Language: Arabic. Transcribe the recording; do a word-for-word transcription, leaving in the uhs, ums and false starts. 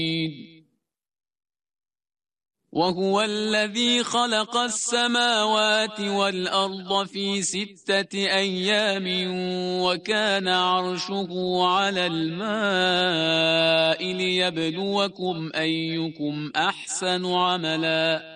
وهو الذي خلق السماوات والأرض في ستة أيام وكان عرشه على الماء ليبلوكم أيكم أحسن عملا